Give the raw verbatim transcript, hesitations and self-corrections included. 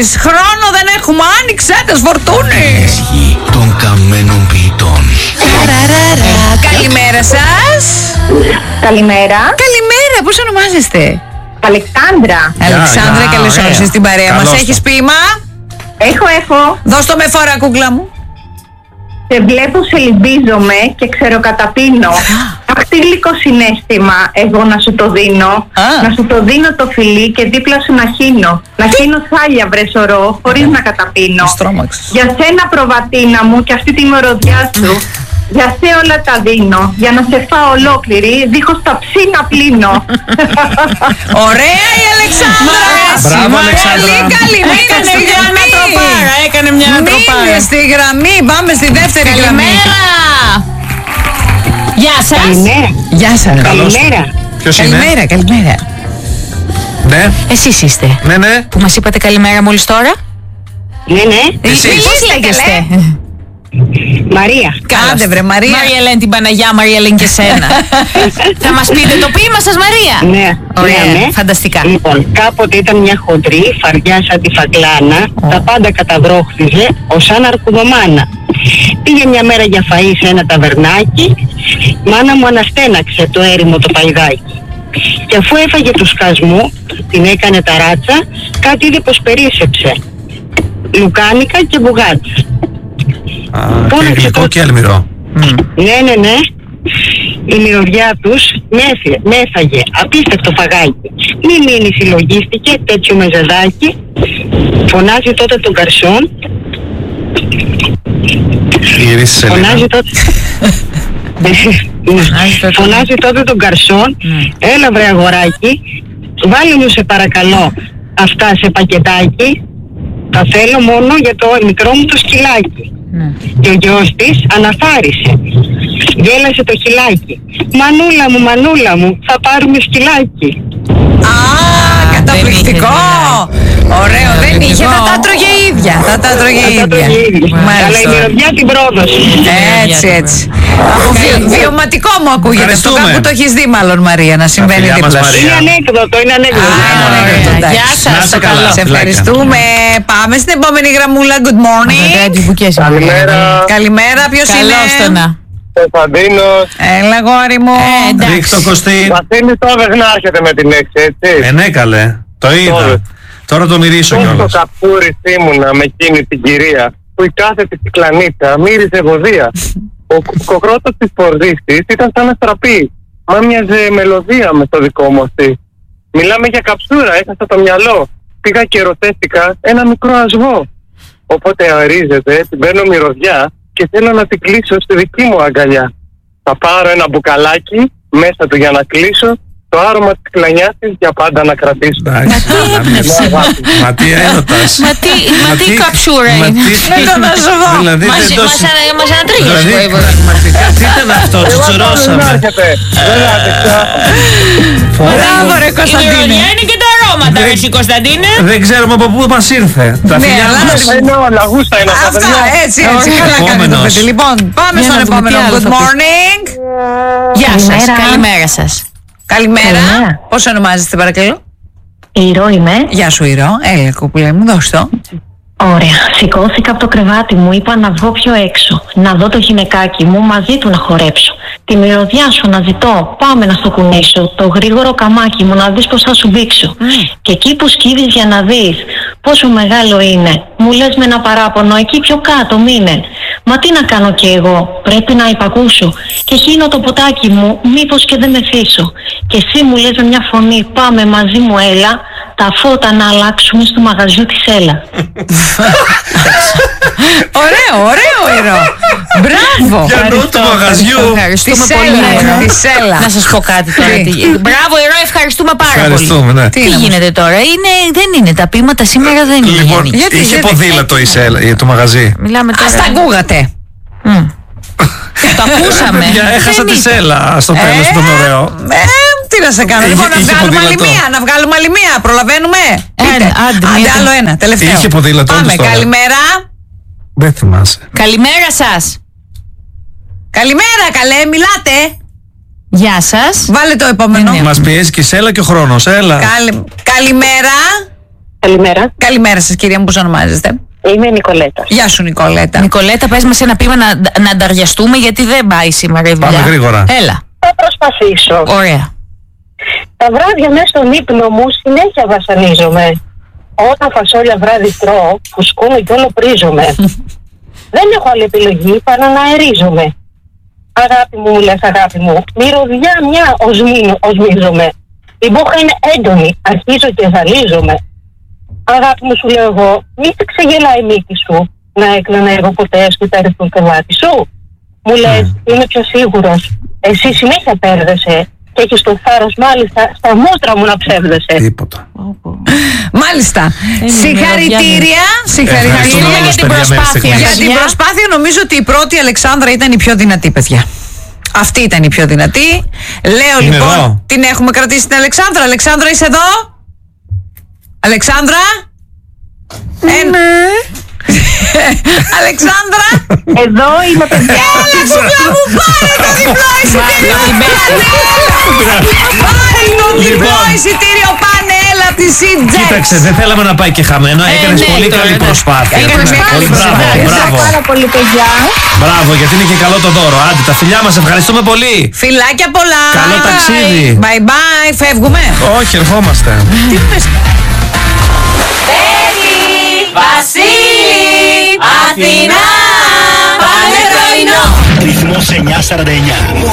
Μιχάλης. Χρόνο δεν έχουμε, άνοιξε τα σφορτούνι. Ισχύ των καμένων ποιητών. Καλημέρα σας. Καλημέρα. Καλημέρα, πώς ονομάζεστε? Αλεξάνδρα. Αλεξάνδρα, καλώς όρισες στην παρέα μας. Καλώς Έχεις το. ποίημα? Έχω, έχω. Δώσ' το με φορά, κούκλα μου. Σε βλέπω, σε λυμπίζομαι και ξεροκαταπίνω. Αχτήλικο συναίσθημα, εγώ να σου το δίνω. Α. Να σου το δίνω το φιλί και δίπλα σου να χύνω. Να χύνω χάλια, βρε σωρό, χωρίς να καταπίνω. Στρώμαξες. Για σένα, προβατίνα μου, και αυτή τη μυρωδιά σου. Για σε όλα τα δίνω. Για να σε φάω ολόκληρη, δίχως τα ψήνα πλύνω. Ωραία η Αλεξάνδρα. Μπράβο, Αλεξάνδρα. Πολύ καλή. Μείνε στη γραμμή. Έκανε μια ανθρωπάρα. Μείνε στη γραμμή. Πάμε στη δεύτερη γραμμή. Καλημέρα. Γεια σας. Καλημέρα. Γεια σας. Καλημέρα. Ποιος είναι? Καλημέρα, καλημέρα. Ναι, Εσείς είστε ναι, ναι. που μας είπατε καλημέρα μόλις τώρα? Ναι, ναι. Εσύ. Πώς λέγεστε? Μαρία. Κάντε βρε Μαρία. Μαρία Ελένη την Παναγιά, Μαρία Ελένη και σένα. Θα μας πείτε το ποίημα σας, Μαρία? Ναι, Ωραία, ναι, ναι. φανταστικά. Λοιπόν, κάποτε ήταν μια χοντρή, φαρδιά σαν τη φακλάνα, τα πάντα καταβρόχτιζε ως σαν αρκουδομάνα. Πήγε μια μέρα για φαΐ σε ένα ταβερνάκι, μάνα μου αναστέναξε το έρημο το παϊδάκι. Και αφού έφαγε του σκασμού, την έκανε ταράτσα, κάτι είδε πως περίσσεψε. Λουκάνικα και μπουγάτσα. Α, Πού και να γλυκό ξεπρο- και αλμυρό. Ναι, ναι, ναι. Η μυρωδιά τους μέθε- μέθαγε απίστευτο φαγάκι. Μη μείνει, συλλογίστηκε τέτοιο μεζεδάκι. Φωνάζει τότε τον καρσόν. Γυρίσεις σελίδα. Φωνάζει τότε... Φωνάζει τότε τον καρσόν. Έλα βρε αγοράκι, βάλε μου σε παρακαλώ αυτά σε πακετάκι. Τα θέλω μόνο για το μικρό μου το σκυλάκι. Και ο γιος της αναθάρισε. Γέλασε το χυλάκι. Μανούλα μου, μανούλα μου, θα πάρουμε σκυλάκι. Α, καταπληκτικό. Ωραίο, δεν είχε, θα τα τρώγε η ίδια. Θα τα τρώγε η Θα το ίδια. γίνει. Αλλά η Μάλιστα. μυρωδιά την πρόδωσε. Έτσι, έτσι. Από βιο- Βιωματικό μου ακούγεται αυτό. Ευχαριστούμε. Κάπου το έχεις δει μάλλον Μαρία να συμβαίνει φιλιά μας, δίπλα σου. Μαρία. Είναι ανέκδοτο, είναι ανέκδοτο. Α, είναι ανέκδοτο, Ωραία. εντάξει. Γεια Να σας. είστε το καλά. καλό. Σε ευχαριστούμε. Πάμε στην επόμενη γραμμούλα. Good morning. Καλημέρα, Καλημέρα, ποιος είναι? Καλώς το να. Κωνσταντίνος. Έλα γόρι μου. Ε, εντάξει. Ρίχτω Κωστή. Βασίλης Τόβες να έρχεται με την λέξη, έτσι. Ε, ναι καλέ. Το είδα. Τόβες. Τώρα το μυρίσω Τόσο κιόλας. καπούρης ήμουνα με εκείνη την κυρία που η κάθε της κυκλανίτσα μύριζε βοδία. Ο κοκρότος της πορδής της ήταν σαν να στραπεί. Μα μοιάζε μελωδία με το δικό μου αυτή. Μιλάμε για καψούρα, έχασα το μυαλό. Πήγα και ερωτεύτηκα ένα μικρό ασβό. Οπότε αερίζεται, την παίρνω μυρωδιά και θέλω να την κλείσω στη δική μου αγκαλιά. Θα πάρω ένα μπουκαλάκι μέσα του για να κλείσω, το άρωμα της κλανιάς της για πάντα να κρατήσω. Εντάξει, να μην- Μα τι έρωτας. Μα τι, μα τι καψούρα Μα είναι. τι- Με τον ασβό. Δηλαδή Μας δεν το μας συ- ανα- μας ανατρίγει Δηλαδή αυτό, Ιβο. πραγματικά τι ήταν αυτό, Δεν τσουτσουρώσαμε. έρχεται, δεν άντεξα. Μπράβο ρε Η Κωνσταντίνε. μυρωδιά είναι και τα αρώματα, Δεν- ρε εσύ Κωνσταντίνε. Δεν ξέρουμε από πού μας ήρθε. Τα Ναι, φιλιά αλλά μας. Είναι όλα, γούστα είναι αυτά, Αυτά, παιδιά. έτσι, έτσι. Καλά κάνει το Επόμενος. παιδί. Λοιπόν, πάμε Για στον να δούμε τι επόμενο. άλλο Good θα πει. morning. Γεια σας, Καλημέρα. καλημέρα σας. Καλημέρα. Καλημέρα. Πώς ονομάζεστε παρακαλώ? Ηρώ είμαι. Γεια σου Ηρώ. Έλα κούπουλα μου, δώσ' το. Ωραία. Σηκώθηκα από το κρεβάτι μου, είπα να βγω πιο έξω. Να δω το γυναικάκι μου, μαζί του να χορέψω. Τη μυρωδιά σου να ζητώ, πάμε να στο κουνήσω. Το γρήγορο καμάκι μου να δεις πως θα σου μπήξω. Και εκεί που σκύβεις για να δεις πόσο μεγάλο είναι, μου λες με ένα παράπονο, εκεί πιο κάτω μείνε. Μα τι να κάνω κι εγώ, πρέπει να υπακούσω. Και χύνω το ποτάκι μου, μήπως και δεν μεθύσω. Και εσύ μου λες με μια φωνή, πάμε μαζί μου έλα, τα φώτα να αλλάξουμε στο μαγαζιού της Έλα. Ωραίο, ωραίο Ηρώ. Μπράβο. Για νου του μαγαζιού. Ευχαριστούμε Τη πολύ. Σέλα, Ηρώ. τη Σέλα. Να σας πω κάτι τώρα. Τι? τι- Μπράβο, Ηρώ, ευχαριστούμε πάρα πολύ. Ευχαριστούμε, ναι. Τι Τι είναι γίνεται τώρα, είναι, δεν είναι, τα ποίηματα σήμερα δεν είναι Λοιπόν, γεννή. Γιατί, είχε γιατί? ποδήλατο η Σέλα, η- το μαγαζί. Μιλάμε Ας τώρα. τα ακούγατε. Μμ. Το ακούσαμε. Παιδιά, έχασα Δεν τη ήταν. Σέλα στο τέλος που ήταν ωραίο. Ε, τι να σε κάνω. Είχε- Λοιπόν, να είχε βγάλουμε άλλη ποδήλατο. μία. Να βγάλουμε άλλη μία. Προλαβαίνουμε. Πείτε. άντε, Άντε, μία. άλλο ένα. Τελευταίο. Είχε ποδήλατο, Πάμε. όντως τώρα. Καλημέρα. Δεν θυμάσαι. Καλημέρα σας. Καλημέρα, καλέ. Μιλάτε. Γεια σας. Βάλε το επόμενο. Ναι, ναι. Μας πιέζει και η Σέλα και ο χρόνος. Έλα. Καλη- Καλημέρα. Καλημέρα. Καλημέρα σας, κυρία μου, πώς ονομάζεστε? Είμαι η Νικολέτα. Γεια σου, Νικολέτα. Νικολέτα, πες μας ένα ποίημα να, να ανταριαστούμε, γιατί δεν πάει σήμερα η δουλειά. Πάμε γρήγορα. Έλα. Θα προσπαθήσω. Ωραία. Τα βράδια μέσα στον ύπνο μου συνέχεια βασανίζομαι. Όταν φασόλια βράδυ τρώω, φουσκούμαι και όλο πρίζομαι. Δεν έχω άλλη επιλογή παρά να αερίζομαι. Αγάπη μου, μου λες αγάπη μου, μυρωδιά μια οσμήνω, οσμίζομαι. Η μπόχα είναι έντονη, αρχίζω και ζαλίζομαι. Αγάπη μου, σου λέω εγώ, μη σε ξεγελάει η μύτη σου. Να έκλανα εγώ ποτέ στο τέρι του πελάτη σου. Μου λες, είμαι πιο σίγουρος. Εσύ συνέχεια πέρδεσαι. Και έχεις το θάρρος μάλιστα στα μούτρα μου να ψεύδεσαι. Τίποτα. Μάλιστα. Συγχαρητήρια. Συγχαρητήρια για την προσπάθεια. Για την προσπάθεια, νομίζω ότι η πρώτη Αλεξάνδρα ήταν η πιο δυνατή, παιδιά. Αυτή ήταν η πιο δυνατή. Λέω είναι λοιπόν, εδώ. την έχουμε κρατήσει την Αλεξάνδρα. Αλεξάνδρα, είσαι εδώ? Αλεξάνδρα? Ναι. Αλεξάνδρα? Εδώ είμαι, παιδιά. Έλα, σου λέω, μου πάρε το διπλό εισιτήριο. Πάρε το διπλό εισιτήριο, πάνε, έλα τη Σιτζέτς. Κοίταξε, δεν θέλαμε να πάει και χαμένο. Έκανες ναι, πολύ τώρα, καλή ναι. προσπάθεια. Έκανες Ναι, πολύ πολύ μπράβο, προσπάθεια. μπράβο. Πάρα πολύ, παιδιά. Μπράβο, γιατί είναι και καλό το δώρο. Άντε, τα φιλιά μας, ευχαριστούμε πολύ. Φιλάκια πολλά. Καλό Bye. ταξίδι. Bye bye, φεύγουμε. Όχι, ερχόμαστε. Τι πες? Βασίλη, Αθηνά, πάνε πρωινό. Ρυθμός εννιακόσια σαράντα εννιά.